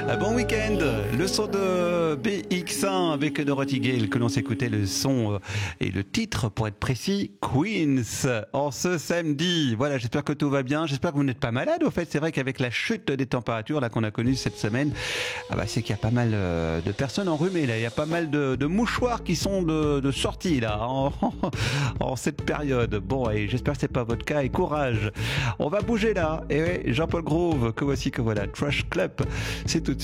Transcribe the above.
Bon week-end, le son de BX1 avec Dorothy Gale que l'on s'écoutait le son et le titre pour être précis, Queens, en ce samedi. Voilà, j'espère que tout va bien, j'espère que vous n'êtes pas malade au fait. C'est vrai qu'avec la chute des températures là qu'on a connue cette semaine, c'est qu'il y a pas mal de personnes enrhumées là, il y a pas mal de mouchoirs qui sont de sortie là en cette période. Bon, et j'espère que c'est pas votre cas et courage. On va bouger là, et ouais, Jean-Paul Groove, que voici que voilà, Trash Club, c'est tout de